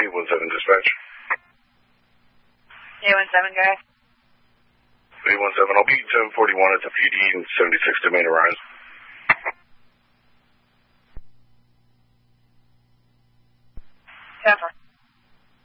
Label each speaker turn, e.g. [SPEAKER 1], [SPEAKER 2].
[SPEAKER 1] 817 dispatch.
[SPEAKER 2] 817, guys.
[SPEAKER 1] 817, I'll be 1041 at the PD and 76 Domain Horizon.